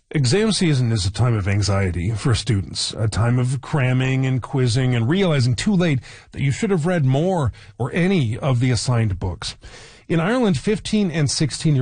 Exam season is a time of anxiety for students, a time of cramming and quizzing and realizing too late that you should have read more or any of the assigned books. In Ireland, 15 and 16-year